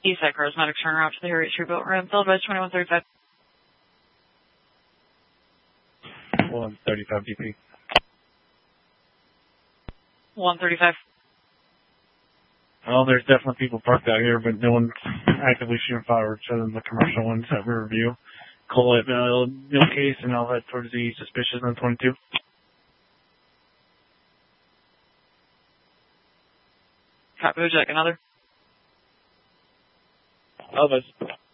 Eastside Charismatic turner out to the Harriet Street boat ramp. Televised 2135. 135 DP. 135. Well, there's definitely people parked out here, but no one's actively shooting fireworks other than the commercial ones that we review. Call it no case, and I'll head towards the suspicious on 22. Copy, would you like another? Elvis.